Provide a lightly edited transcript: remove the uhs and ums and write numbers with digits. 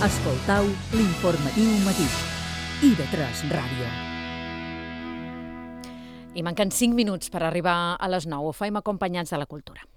Escoltau l'informatiu matí. IB3 Ràdio. I manquen 5 minuts per arribar a les 9. Ho faim acompanyats de la cultura.